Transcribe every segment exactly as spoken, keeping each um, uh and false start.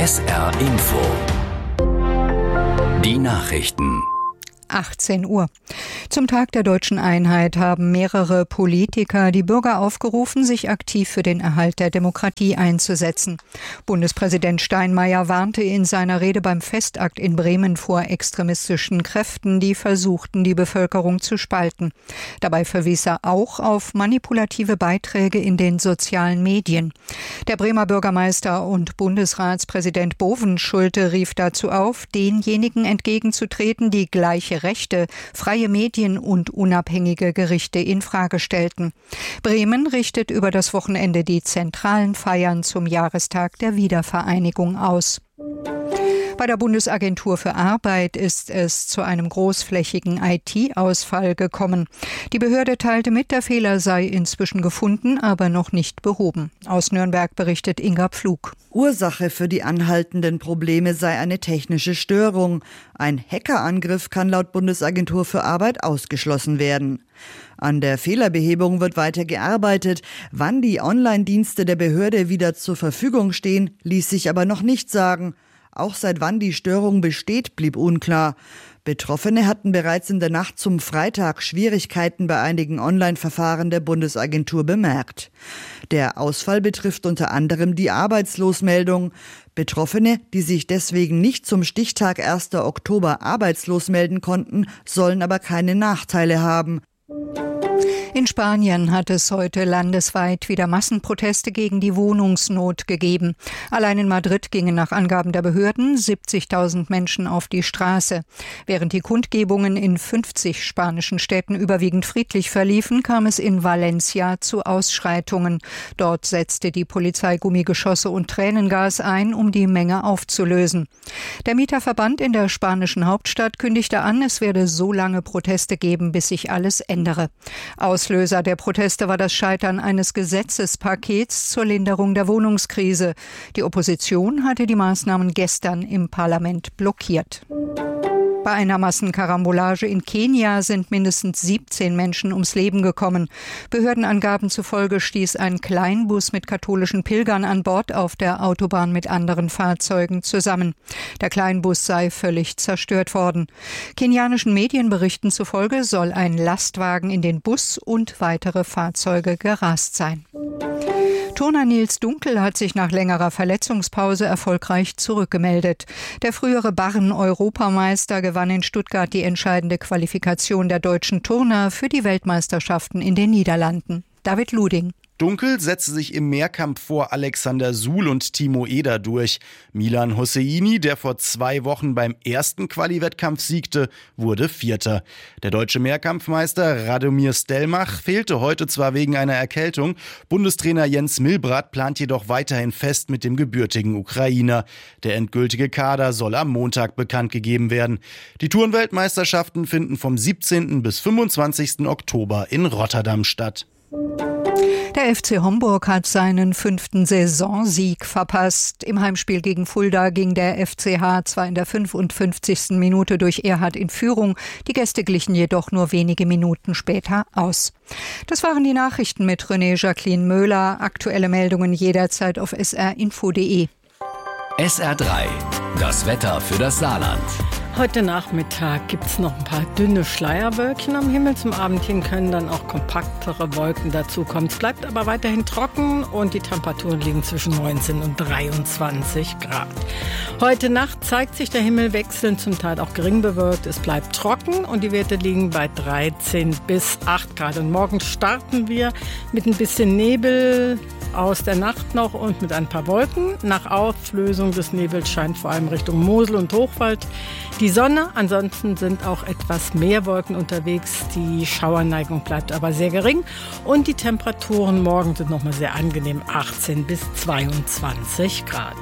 S R Info. Die Nachrichten. achtzehn Uhr. Zum Tag der deutschen Einheit haben mehrere Politiker die Bürger aufgerufen, sich aktiv für den Erhalt der Demokratie einzusetzen. Bundespräsident Steinmeier warnte in seiner Rede beim Festakt in Bremen vor extremistischen Kräften, die versuchten, die Bevölkerung zu spalten. Dabei verwies er auch auf manipulative Beiträge in den sozialen Medien. Der Bremer Bürgermeister und Bundesratspräsident Bovenschulte rief dazu auf, denjenigen entgegenzutreten, die gleiche Rechte, freie Medien und unabhängige Gerichte in Frage stellten. Bremen richtet über das Wochenende die zentralen Feiern zum Jahrestag der Wiedervereinigung aus. Bei der Bundesagentur für Arbeit ist es zu einem großflächigen I T-Ausfall gekommen. Die Behörde teilte mit, der Fehler sei inzwischen gefunden, aber noch nicht behoben. Aus Nürnberg berichtet Inga Pflug. Ursache für die anhaltenden Probleme sei eine technische Störung. Ein Hackerangriff kann laut Bundesagentur für Arbeit ausgeschlossen werden. An der Fehlerbehebung wird weiter gearbeitet. Wann die Online-Dienste der Behörde wieder zur Verfügung stehen, ließ sich aber noch nicht sagen. Auch seit wann die Störung besteht, blieb unklar. Betroffene hatten bereits in der Nacht zum Freitag Schwierigkeiten bei einigen Online-Verfahren der Bundesagentur bemerkt. Der Ausfall betrifft unter anderem die Arbeitslosmeldung. Betroffene, die sich deswegen nicht zum Stichtag ersten Oktober arbeitslos melden konnten, sollen aber keine Nachteile haben. In Spanien hat es heute landesweit wieder Massenproteste gegen die Wohnungsnot gegeben. Allein in Madrid gingen nach Angaben der Behörden siebzigtausend Menschen auf die Straße. Während die Kundgebungen in fünfzig spanischen Städten überwiegend friedlich verliefen, kam es in Valencia zu Ausschreitungen. Dort setzte die Polizei Gummigeschosse und Tränengas ein, um die Menge aufzulösen. Der Mieterverband in der spanischen Hauptstadt kündigte an, es werde so lange Proteste geben, bis sich alles ändere. Auslöser der Proteste war das Scheitern eines Gesetzespakets zur Linderung der Wohnungskrise. Die Opposition hatte die Maßnahmen gestern im Parlament blockiert. Bei einer Massenkarambolage in Kenia sind mindestens siebzehn Menschen ums Leben gekommen. Behördenangaben zufolge stieß ein Kleinbus mit katholischen Pilgern an Bord auf der Autobahn mit anderen Fahrzeugen zusammen. Der Kleinbus sei völlig zerstört worden. Kenianischen Medienberichten zufolge soll ein Lastwagen in den Bus und weitere Fahrzeuge gerast sein. Turner Nils Dunkel hat sich nach längerer Verletzungspause erfolgreich zurückgemeldet. Der frühere Barren-Europameister gewann in Stuttgart die entscheidende Qualifikation der deutschen Turner für die Weltmeisterschaften in den Niederlanden. David Luding. Dunkel setzte sich im Mehrkampf vor Alexander Suhl und Timo Eder durch. Milan Hosseini, der vor zwei Wochen beim ersten Quali-Wettkampf siegte, wurde Vierter. Der deutsche Mehrkampfmeister Radomir Stelmach fehlte heute zwar wegen einer Erkältung. Bundestrainer Jens Milbrat plant jedoch weiterhin fest mit dem gebürtigen Ukrainer. Der endgültige Kader soll am Montag bekannt gegeben werden. Die Turnweltmeisterschaften finden vom siebzehnten bis fünfundzwanzigsten Oktober in Rotterdam statt. Der F C Homburg hat seinen fünften Saisonsieg verpasst. Im Heimspiel gegen Fulda ging der F C H zwar in der fünfundfünfzigsten Minute durch Erhard in Führung, die Gäste glichen jedoch nur wenige Minuten später aus. Das waren die Nachrichten mit René Jacqueline Möhler. Aktuelle Meldungen jederzeit auf s r info punkt d e. S R drei, das Wetter für das Saarland. Heute Nachmittag gibt es noch ein paar dünne Schleierwölkchen am Himmel. Zum Abend hin können dann auch kompaktere Wolken dazukommen. Es bleibt aber weiterhin trocken und die Temperaturen liegen zwischen neunzehn und dreiundzwanzig Grad. Heute Nacht zeigt sich der Himmel wechselnd, zum Teil auch gering bewölkt. Es bleibt trocken und die Werte liegen bei dreizehn bis acht Grad. Und morgen starten wir mit ein bisschen Nebel aus der Nacht noch und mit ein paar Wolken. Nach Auflösung des Nebels scheint vor allem Richtung Mosel und Hochwald die Sonne. Ansonsten sind auch etwas mehr Wolken unterwegs. Die Schauerneigung bleibt aber sehr gering. Und die Temperaturen morgen sind nochmal sehr angenehm, achtzehn bis zweiundzwanzig Grad.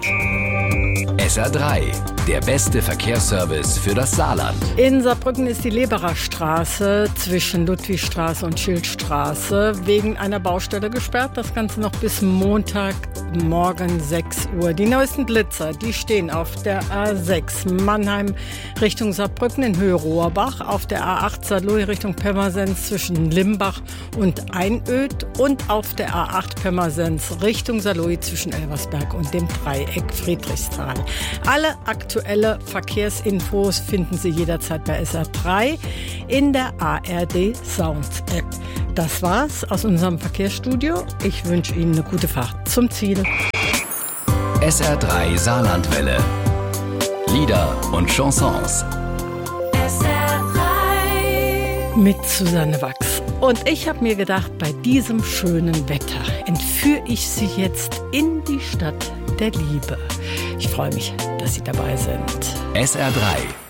S R drei, der beste Verkehrsservice für das Saarland. In Saarbrücken ist die Leberer Straße zwischen Ludwigstraße und Schildstraße wegen einer Baustelle gesperrt. Das Ganze noch bis Montagmorgen sechs Uhr. Die neuesten Blitzer, die stehen auf der A sechs Mannheim Richtung Saarbrücken in Höhe Rohrbach, auf der A acht Saarlouis Richtung Pirmasens zwischen Limbach und Einöd und auf der A acht Pirmasens Richtung Saarlouis zwischen Elversberg und dem Dreieck Friedrichsthal. Alle aktuelle Verkehrsinfos finden Sie jederzeit bei S R drei in der A R D Sound App. Das war's aus unserem Verkehrsstudio. Ich wünsche Ihnen eine gute Fahrt zum Ziel. S R drei Saarlandwelle. Lieder und Chansons. S R drei mit Susanne Wachs. Und ich habe mir gedacht, bei diesem schönen Wetter entführe ich Sie jetzt in die Stadt der Liebe. Ich freue mich, dass Sie dabei sind. S R drei